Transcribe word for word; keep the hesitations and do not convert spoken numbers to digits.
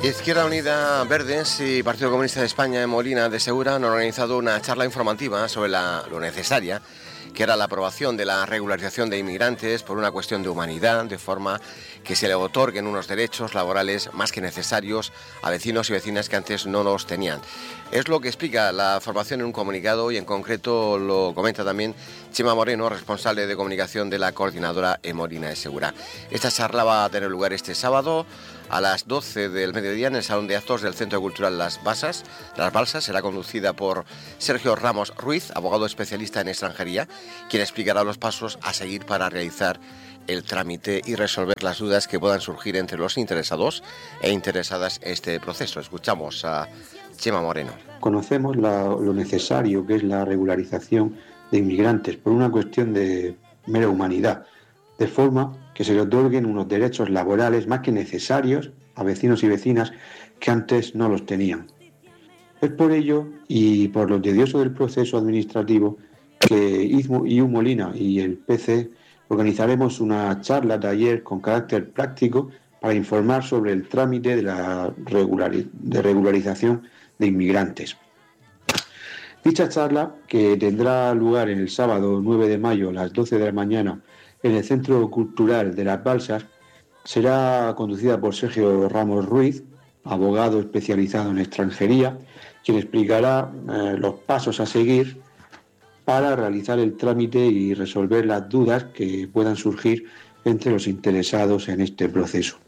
Izquierda Unida, Verdes y Partido Comunista de España en Molina de Segura han organizado una charla informativa sobre la, lo necesaria que era la aprobación de la regularización de inmigrantes por una cuestión de humanidad, de forma que se le otorguen unos derechos laborales más que necesarios a vecinos y vecinas que antes no los tenían. Es lo que explica la formación en un comunicado y en concreto lo comenta también Chema Moreno, responsable de comunicación de la coordinadora en Molina de Segura. Esta charla va a tener lugar este sábado a las doce del mediodía en el Salón de Actos del Centro Cultural Las Basas. Las Balsas será conducida por Sergio Ramos Ruiz, abogado especialista en extranjería, quien explicará los pasos a seguir para realizar el trámite y resolver las dudas que puedan surgir entre los interesados e interesadas en este proceso. Escuchamos a Chema Moreno. Conocemos la, lo necesario que es la regularización de inmigrantes por una cuestión de mera humanidad, de forma que se le otorguen unos derechos laborales más que necesarios a vecinos y vecinas que antes no los tenían. Es por ello y por lo tedioso del proceso administrativo que I U Molina y el P C organizaremos una charla taller con carácter práctico para informar sobre el trámite de la regulari- de regularización de inmigrantes. Dicha charla, que tendrá lugar el sábado nueve de mayo a las doce de la mañana en el Centro Cultural de Las Balsas, será conducida por Sergio Ramos Ruiz, abogado especializado en extranjería, quien explicará eh, los pasos a seguir para realizar el trámite y resolver las dudas que puedan surgir entre los interesados en este proceso.